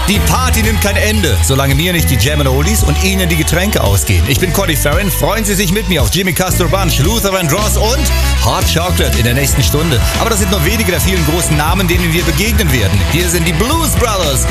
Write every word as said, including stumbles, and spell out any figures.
Die Party nimmt kein Ende, solange mir nicht die Jammin' Oldies und Ihnen die Getränke ausgehen. Ich bin Cody Farron, freuen Sie sich mit mir auf Jimmy Castor Bunch, Luther Vandross und Hot Chocolate in der nächsten Stunde. Aber das sind nur wenige der vielen großen Namen, denen wir begegnen werden. Hier sind die Blues Brothers